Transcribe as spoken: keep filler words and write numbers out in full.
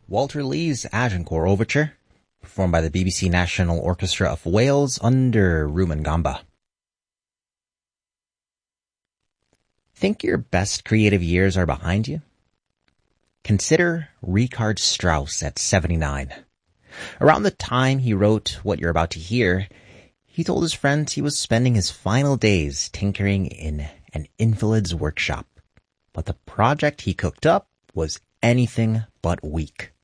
Walter Lee's Agincourt Overture, performed by the B B C National Orchestra of Wales under Rumen Gamba. Think your best creative years are behind you? Consider Richard Strauss at seventy-nine. Around the time he wrote what you're about to hear, he told his friends he was spending his final days tinkering in an invalid's workshop. But the project he cooked up was anything but weak.